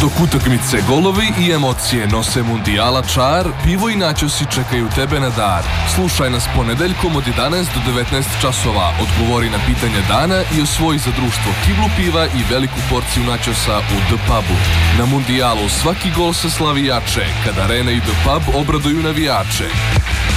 Dok utakmice, golovi i emocije nose mundijala čar, pivo i načosi čekaju tebe na dar. Slušaj nas ponedeljkom od 11 do 19 časova, odgovori na pitanje dana i osvoji za društvo kiblu piva i veliku porciju načosa u The Pubu. Na mundijalu svaki gol se slavi jače, kad Arena i The Pub obraduju navijače.